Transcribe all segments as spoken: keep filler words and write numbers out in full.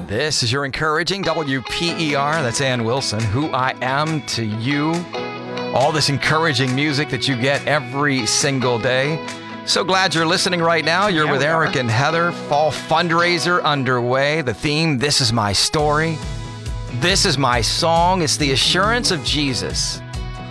This is your encouraging W P E R. That's Ann Wilson. Who I am to you. All this encouraging music that you get every single day. So glad you're listening right now. You're yeah, with Eric are. and Heather. Fall fundraiser underway. The theme, This Is My Story. This is my song. It's the assurance of Jesus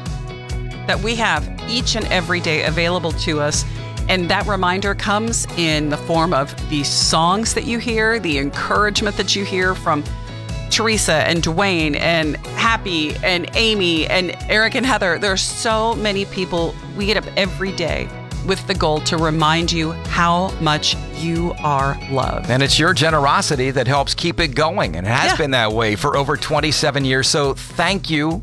that we have each and every day available to us. And that reminder comes in the form of the songs that you hear, the encouragement that you hear from Teresa and Dwayne and Happy and Amy and Eric and Heather. There are so many people. We get up every day with the goal to remind you how much you are loved. And it's your generosity that helps keep it going. And it has Yeah. been that way for over twenty-seven years. So thank you.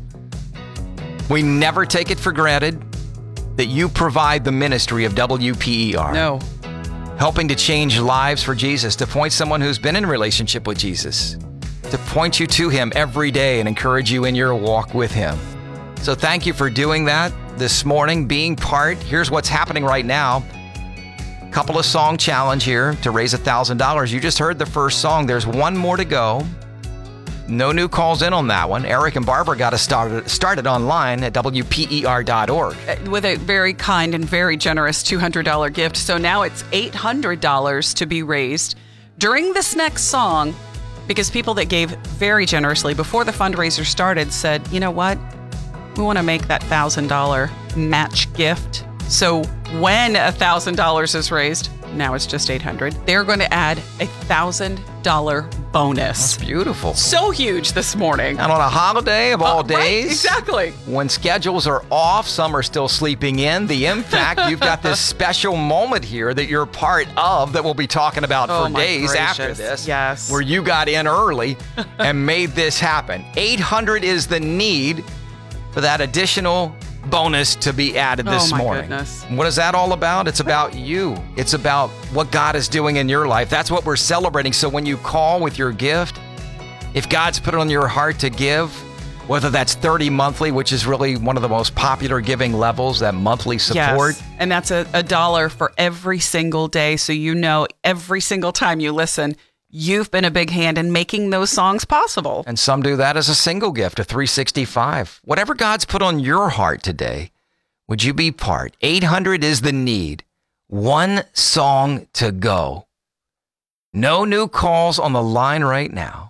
We never take it for granted that you provide the ministry of W P E R. No. Helping to change lives for Jesus, to point someone who's been in a relationship with Jesus, to point you to him every day and encourage you in your walk with him. So thank you for doing that this morning, being part. Here's what's happening right now. Couple of song challenge here to raise one thousand dollars. You just heard the first song. There's one more to go. No new calls in on that one. Eric and Barbara got us started, started online at W P E R dot org. With a very kind and very generous two hundred dollars gift. So now it's eight hundred dollars to be raised during this next song, because people that gave very generously before the fundraiser started said, you know what? We want to make that one thousand dollars match gift. So when one thousand dollars is raised, now it's just eight hundred dollars, they're going to add a one thousand dollars bonus. That's beautiful. So huge this morning. And on a holiday of all Uh, right, days. exactly. When schedules are off, some are still sleeping in. The impact, you've got this special moment here that you're part of that we'll be talking about Oh, for my days gracious. after this. Yes. Where you got in early and made this happen. eight hundred is the need for that additional bonus to be added this Oh, my morning. goodness. What is that all about? It's about you. It's about what God is doing in your life. That's what we're celebrating. So when you call with your gift, if God's put it on your heart to give, whether that's thirty monthly, which is really one of the most popular giving levels, that monthly support. Yes. And that's a, a dollar for every single day. So you know every single time you listen, you've been a big hand in making those songs possible. And some do that as a single gift, a three sixty-five. Whatever God's put on your heart today, would you be part? eight hundred is the need. One song to go. No new calls on the line right now.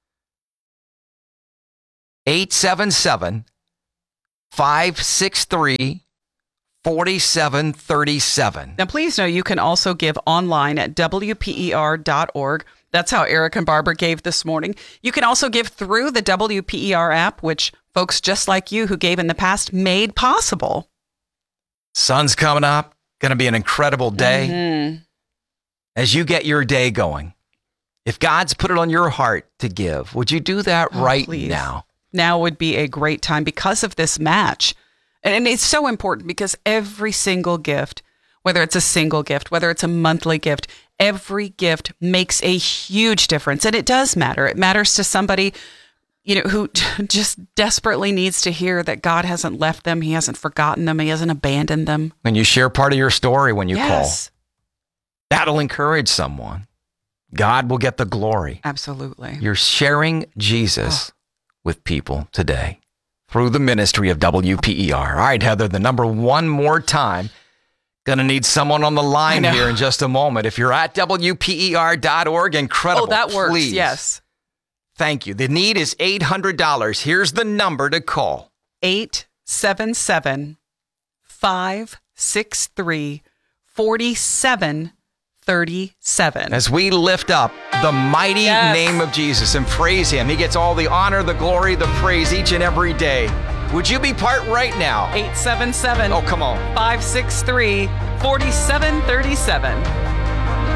eight seven seven, five six three, four seven three seven. Now, please know you can also give online at W P E R dot org. That's how Eric and Barbara gave this morning. You can also give through the W P E R app, which folks just like you who gave in the past made possible. Sun's coming up. Going to be an incredible day. Mm-hmm. As you get your day going, if God's put it on your heart to give, would you do that Oh, right please. now? Now would be a great time because of this match. And it's so important because every single gift, whether it's a single gift, whether it's a monthly gift, every gift makes a huge difference. And it does matter. It matters to somebody, you know, who just desperately needs to hear that God hasn't left them. He hasn't forgotten them. He hasn't abandoned them. When you share part of your story when you Yes, call, that'll encourage someone. God will get the glory. absolutely. You're sharing Jesus with people today through the ministry of W P E R. All right, Heather, the number one more time. Going to need someone on the line I know. here in just a moment. If you're at W P E R dot org, incredible. Oh, that works. Please. Yes. Thank you. The need is eight hundred dollars. Here's the number to call. eight seven seven, five six three, four seven three seven. As we lift up the mighty Yes. name of Jesus and praise him, he gets all the honor, the glory, the praise each and every day. Would you be part right now? eight seven seven, Oh, come on. five six three, four seven three seven.